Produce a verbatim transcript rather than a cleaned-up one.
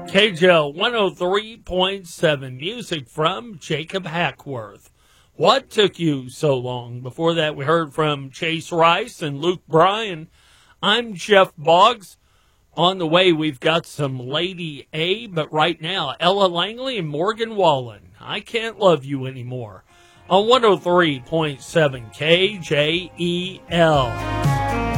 K J L one oh three point seven, music from Jacob Hackworth. What took you so long? Before that, we heard from Chase Rice and Luke Bryan. I'm Jeff Boggs. On the way, we've got some Lady A, but right now, Ella Langley and Morgan Wallen. I Can't Love You Anymore. On one oh three point seven K J E L.